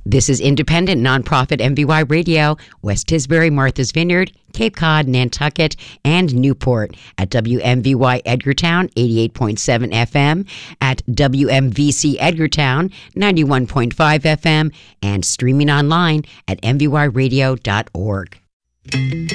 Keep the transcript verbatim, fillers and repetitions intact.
This is independent nonprofit M V Y Radio, West Tisbury, Martha's Vineyard, Cape Cod, Nantucket, and Newport at W M V Y Edgartown eighty-eight point seven F M, at W M V C Edgartown ninety-one point five F M, and streaming online at m v y radio dot org.